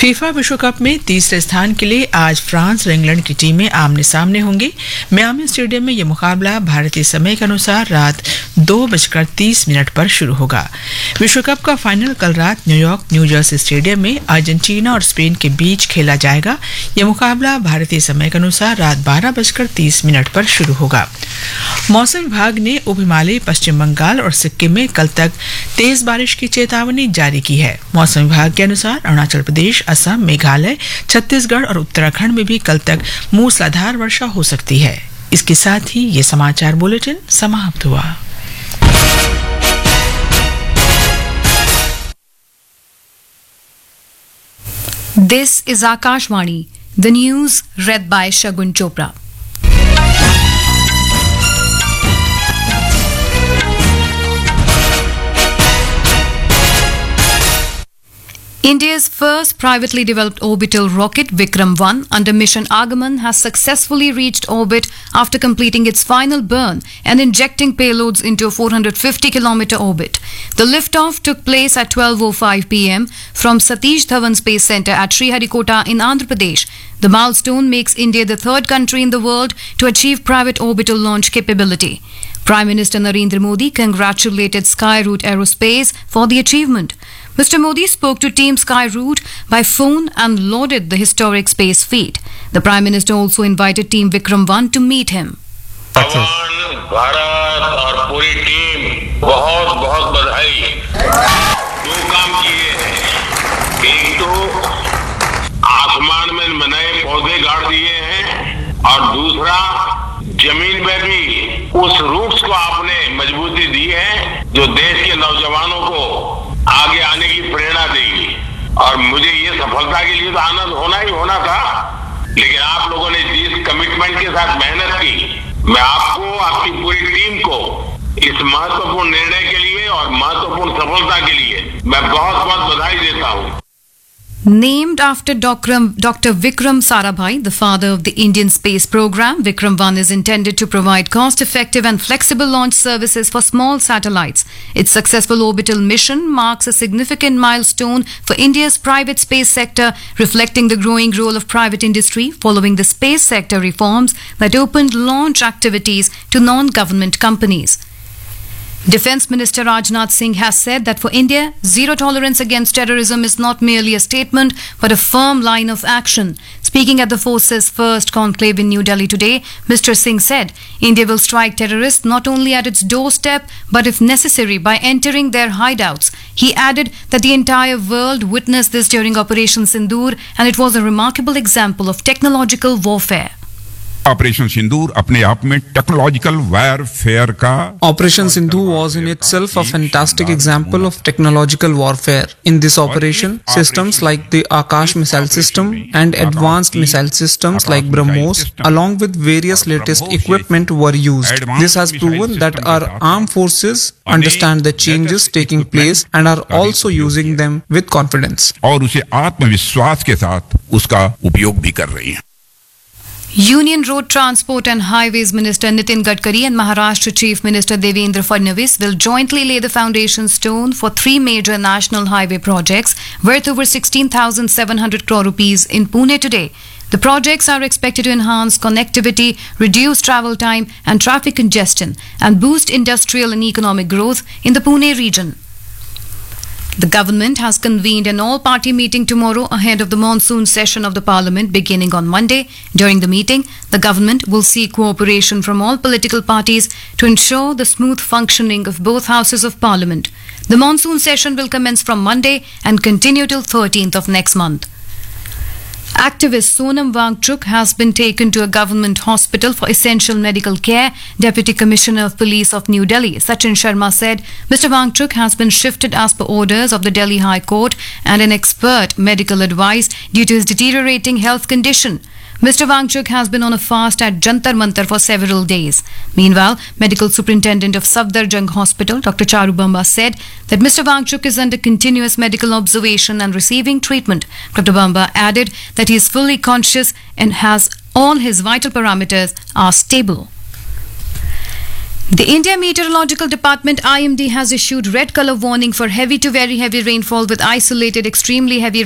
FIFA विश्व cup में तीसरे स्थान के लिए आज फ्रांस और इंग्लैंड की टीमें आमने सामने होंगी। मियामी स्टेडियम में यह मुकाबला भारतीय समय के अनुसार रात 2:30 पर शुरू होगा। विश्व कप का फाइनल कल रात न्यूयॉर्क न्यू जर्सी स्टेडियम में अर्जेंटीना और स्पेन के बीच खेला जाएगा। यह मुकाबला भारतीय समय के अनुसार रात 12:30 पर शुरू होगा। मौसम विभाग ने उप हिमालयी पश्चिम बंगाल और सिक्किम में कल तक तेज बारिश की चेतावनी जारी की है। मौसम विभाग के अनुसार अरुणाचल प्रदेश, असम, मेघालय, छत्तीसगढ़ और उत्तराखंड में भी कल तक मूसलाधार वर्षा हो सकती है। इसके साथ ही ये समाचार बुलेटिन समाप्त हुआ। This is Akashvani, the news read by Shagun Chopra. India's first privately developed orbital rocket Vikram-1 under mission Agaman has successfully reached orbit after completing its final burn and injecting payloads into a 450-kilometer orbit. The liftoff took place at 12:05 p.m. from Satish Dhawan Space Center at Sriharikota in Andhra Pradesh. The milestone makes India the third country in the world to achieve private orbital launch capability. Prime Minister Narendra Modi congratulated Skyroot Aerospace for the achievement. Mr. Modi spoke to Team Skyroot by phone and lauded the historic space feat. The Prime Minister also invited Team Vikram-1 to meet him. Bharat और पूरी team बहुत बहुत बधाई। दो काम किए हैं, एक तो आसमान में नए पौधे गाड़ दिए हैं और दूसरा जमीन में भी उस रूट्स को आपने मजबूती दी है जो देश के नौजवानों को आगे आने की प्रेरणा देगी। और मुझे ये सफलता के लिए तो आनंद होना ही होना था, लेकिन आप लोगों ने जिस कमिटमेंट के साथ मेहनत की, मैं आपको, आपकी पूरी टीम को इस महत्वपूर्ण निर्णय के लिए और महत्वपूर्ण सफलता के लिए मैं बहुत बहुत बधाई देता हूँ। Named after Dr. Vikram Sarabhai, the father of the Indian space program, Vikram-1 is intended to provide cost-effective and flexible launch services for small satellites. Its successful orbital mission marks a significant milestone for India's private space sector, reflecting the growing role of private industry following the space sector reforms that opened launch activities to non-government companies. Defence Minister Rajnath Singh has said that for India, zero tolerance against terrorism is not merely a statement but a firm line of action. Speaking at the force's first conclave in New Delhi today, Mr. Singh said India will strike terrorists not only at its doorstep but if necessary by entering their hideouts. He added that the entire world witnessed this during Operation Sindoor and it was a remarkable example of technological warfare. Operation सिंदूर अपने आप में technological warfare का Operation Sindhu was in itself a fantastic example of technological warfare. In this operation, systems like the Akash missile system and advanced missile systems like BrahMos, along with various latest equipment, were used. This has proven that our armed forces understand the changes taking place and are also using them with confidence. और उसे आत्मविश्वास के साथ उसका उपयोग भी कर रही हैं। Union Road Transport and Highways Minister Nitin Gadkari and Maharashtra Chief Minister Devendra Fadnavis will jointly lay the foundation stone for 3 major national highway projects worth over 16,700 crore rupees in Pune today. The projects are expected to enhance connectivity, reduce travel time and traffic congestion, and boost industrial and economic growth in the Pune region. The government has convened an all-party meeting tomorrow ahead of the monsoon session of the parliament beginning on Monday. During the meeting, the government will seek cooperation from all political parties to ensure the smooth functioning of both houses of parliament. The monsoon session will commence from Monday and continue till 13th of next month. Activist Sonam Wangchuk has been taken to a government hospital for essential medical care. Deputy Commissioner of Police of New Delhi, Sachin Sharma, said Mr. Wangchuk has been shifted as per orders of the Delhi High Court and an expert medical advice due to his deteriorating health condition. Mr. Wangchuk has been on a fast at Jantar Mantar for several days. Meanwhile, Medical Superintendent of Safdarjung Hospital, Dr. Charu Bamba, said that Mr. Wangchuk is under continuous medical observation and receiving treatment. Dr. Bamba added that he is fully conscious and has all his vital parameters are stable. The India Meteorological Department IMD has issued red color warning for heavy to very heavy rainfall with isolated extremely heavy